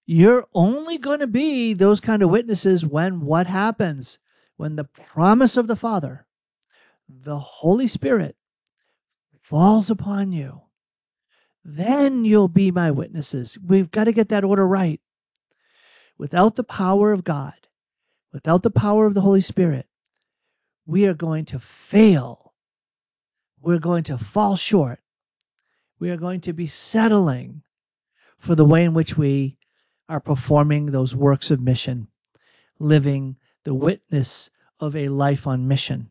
You're only going to be those kind of witnesses when what happens? When the promise of the Father, the Holy Spirit, falls upon you. Then you'll be my witnesses. We've got to get that order right. Without the power of God, without the power of the Holy Spirit, we are going to fail. We're going to fall short. We are going to be settling for the way in which we are performing those works of mission, living the witness of a life on mission.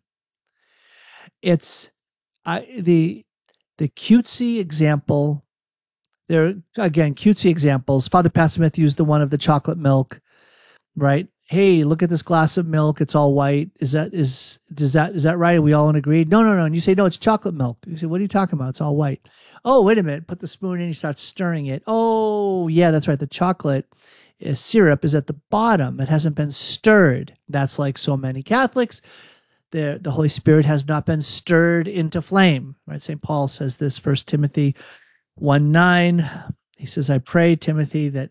It's the cutesy example. There are, again, cutesy examples. Father Pat Smith used the one of the chocolate milk, right? Hey, look at this glass of milk. It's all white. Is that right? Are we all agreed? No. And you say, no, it's chocolate milk. You say, what are you talking about? It's all white. Oh, wait a minute. Put the spoon in. You start stirring it. Oh, yeah, that's right. The chocolate syrup is at the bottom. It hasn't been stirred. That's like so many Catholics. The Holy Spirit has not been stirred into flame, right? St. Paul says this, 1 Timothy 1:9. He says, I pray, Timothy, that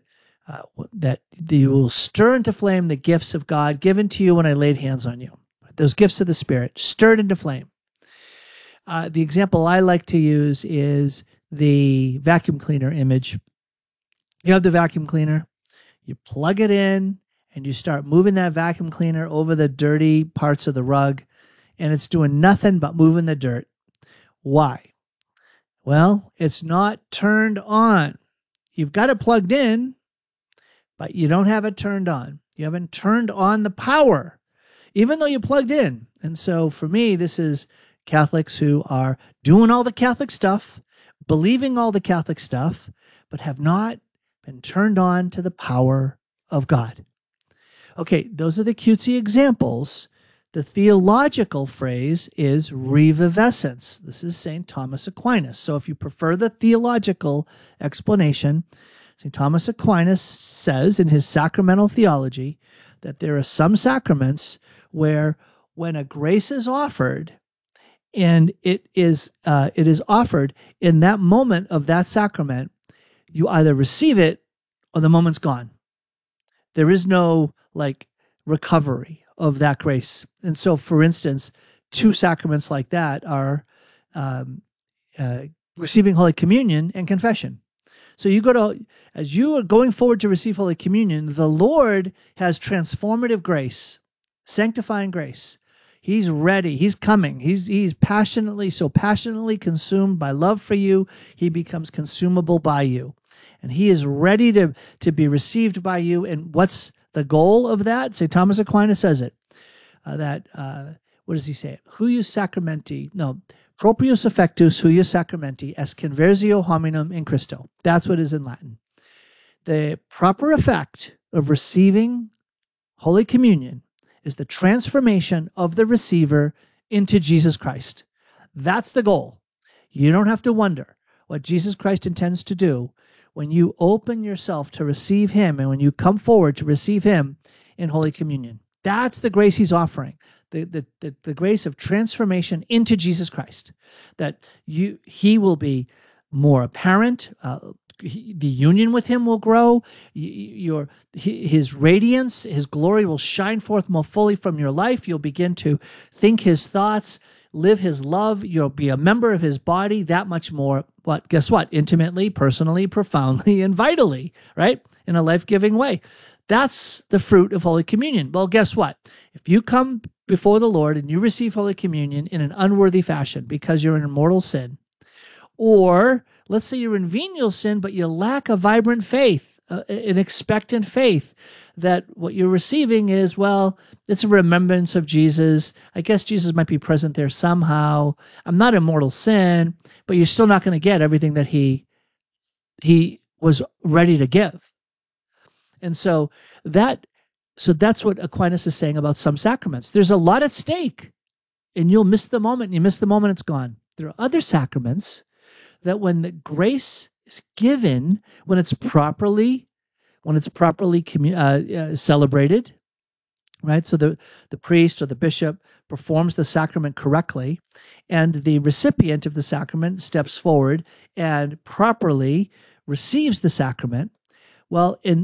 you will stir into flame the gifts of God given to you when I laid hands on you. Those gifts of the Spirit, stirred into flame. The example I like to use is the vacuum cleaner image. You have the vacuum cleaner, you plug it in, and you start moving that vacuum cleaner over the dirty parts of the rug, and it's doing nothing but moving the dirt. Why? Well, it's not turned on. You've got it plugged in, but you don't have it turned on. You haven't turned on the power, even though you plugged in. And so for me, this is Catholics who are doing all the Catholic stuff, believing all the Catholic stuff, but have not been turned on to the power of God. Okay, those are the cutesy examples. The theological phrase is revivescence. This is St. Thomas Aquinas. So if you prefer the theological explanation, St. Thomas Aquinas says in his sacramental theology that there are some sacraments where when a grace is offered, and it is offered in that moment of that sacrament, you either receive it or the moment's gone. There is no recovery of that grace. And so, for instance, two sacraments like that are receiving Holy Communion and confession. So as you are going forward to receive Holy Communion, the Lord has transformative grace, sanctifying grace. He's ready. He's coming. He's passionately consumed by love for you. He becomes consumable by you. And he is ready to be received by you. And what's the goal of that? St. Thomas Aquinas says it. What does he say? Huius sacramenti. No. Proprius effectus huius sacramenti est conversio hominum in Christo. That's what is in Latin. The proper effect of receiving Holy Communion is the transformation of the receiver into Jesus Christ. That's the goal. You don't have to wonder what Jesus Christ intends to do when you open yourself to receive him and when you come forward to receive him in Holy Communion. That's the grace he's offering. The grace of transformation into Jesus Christ, that he will be more apparent. The union with him will grow. His radiance, his glory will shine forth more fully from your life. You'll begin to think his thoughts, live his love. You'll be a member of his body that much more. But guess what? Intimately, personally, profoundly, and vitally, right? In a life-giving way. That's the fruit of Holy Communion. Well, guess what? If you come before the Lord and you receive Holy Communion in an unworthy fashion because you're in mortal sin, or let's say you're in venial sin, but you lack a vibrant faith, an expectant faith, that what you're receiving is, well, it's a remembrance of Jesus. I guess Jesus might be present there somehow. I'm not in mortal sin, but you're still not going to get everything that he was ready to give. And so that's what Aquinas is saying about some sacraments. There's a lot at stake, and you'll miss the moment. You miss the moment, it's gone. There are other sacraments that when the grace is given, when it's properly celebrated, right? So the priest or the bishop performs the sacrament correctly, and the recipient of the sacrament steps forward and properly receives the sacrament. Well, in